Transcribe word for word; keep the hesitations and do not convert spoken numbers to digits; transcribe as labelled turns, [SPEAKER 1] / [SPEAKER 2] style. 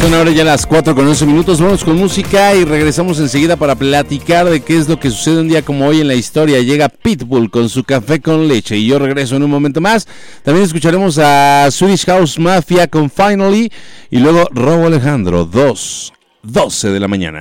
[SPEAKER 1] Son ahora ya las cuatro con once minutos, vamos con música y regresamos enseguida para platicar de qué es lo que sucede un día como hoy en la historia. Llega Pitbull con su café con leche y yo regreso en un momento más. También escucharemos a Swedish House Mafia con Finally y luego Robo Alejandro, dos, doce de la mañana.